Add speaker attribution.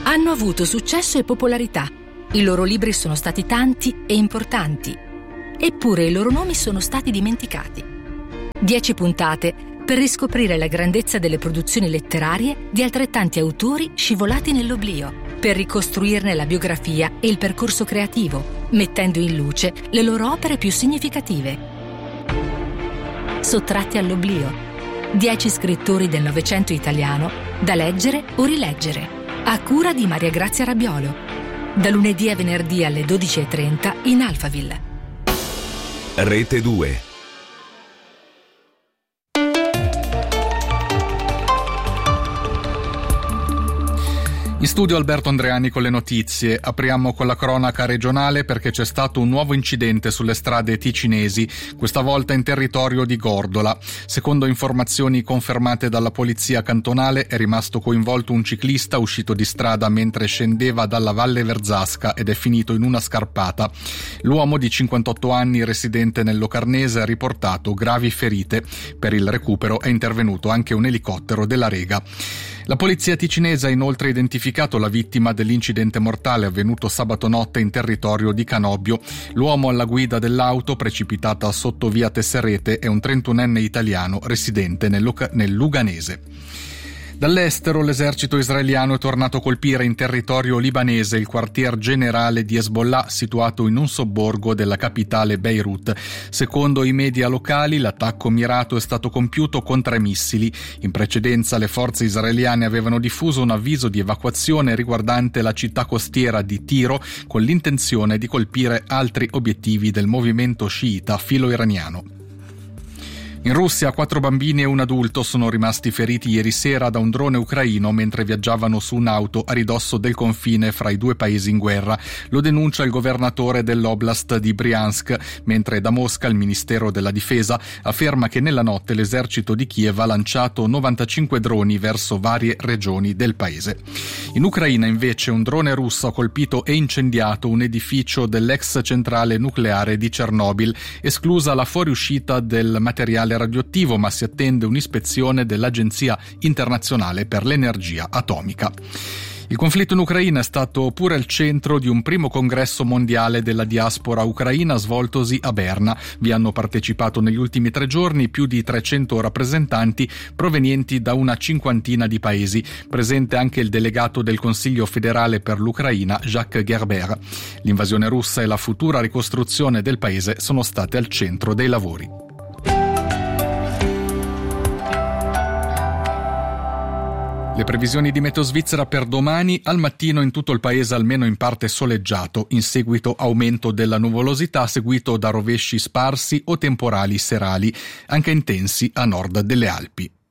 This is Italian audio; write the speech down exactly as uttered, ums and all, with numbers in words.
Speaker 1: Hanno avuto successo e popolarità. I loro libri sono stati tanti e importanti. Eppure i loro nomi sono stati dimenticati. Dieci puntate per riscoprire la grandezza delle produzioni letterarie di altrettanti autori scivolati nell'oblio, per ricostruirne la biografia e il percorso creativo, mettendo in luce le loro opere più significative. Sottratti all'oblio. Dieci scrittori del Novecento italiano da leggere o rileggere, a cura di Maria Grazia Rabiolo. Da lunedì a venerdì alle dodici e trenta in Alphaville.
Speaker 2: Rete due.
Speaker 3: In studio Alberto Andreani con le notizie. Apriamo con la cronaca regionale perché c'è stato un nuovo incidente sulle strade ticinesi, questa volta in territorio di Gordola. Secondo informazioni confermate dalla polizia cantonale è rimasto coinvolto un ciclista uscito di strada mentre scendeva dalla Valle Verzasca ed è finito in una scarpata. L'uomo di cinquantotto anni, residente nel Locarnese, ha riportato gravi ferite. Per il recupero è intervenuto anche un elicottero della Rega. La polizia ticinese ha inoltre identificato la vittima dell'incidente mortale avvenuto sabato notte in territorio di Canobbio. L'uomo alla guida dell'auto precipitata sotto via Tesserete è un trentunenne italiano residente nel, Luca- nel Luganese. Dall'estero l'esercito israeliano è tornato a colpire in territorio libanese il quartier generale di Hezbollah situato in un sobborgo della capitale Beirut. Secondo i media locali l'attacco mirato è stato compiuto con tre missili. In precedenza le forze israeliane avevano diffuso un avviso di evacuazione riguardante la città costiera di Tiro con l'intenzione di colpire altri obiettivi del movimento sciita filo-iraniano. In Russia quattro bambini e un adulto sono rimasti feriti ieri sera da un drone ucraino mentre viaggiavano su un'auto a ridosso del confine fra i due paesi in guerra. Lo denuncia il governatore dell'oblast di Briansk, mentre da Mosca il Ministero della Difesa afferma che nella notte l'esercito di Kiev ha lanciato novantacinque droni verso varie regioni del paese. In Ucraina invece un drone russo ha colpito e incendiato un edificio dell'ex centrale nucleare di Chernobyl, esclusa la fuoriuscita del materiale radioattivo, ma si attende un'ispezione dell'Agenzia internazionale per l'energia atomica. Il conflitto in Ucraina è stato pure al centro di un primo congresso mondiale della diaspora ucraina svoltosi a Berna. Vi hanno partecipato negli ultimi tre giorni più di trecento rappresentanti provenienti da una cinquantina di paesi. Presente anche il delegato del Consiglio federale per l'Ucraina, Jacques Gerber. L'invasione russa e la futura ricostruzione del paese sono state al centro dei lavori. Le previsioni di Meteo Svizzera per domani: al mattino in tutto il paese almeno in parte soleggiato, in seguito aumento della nuvolosità seguito da rovesci sparsi o temporali serali, anche intensi a nord delle Alpi.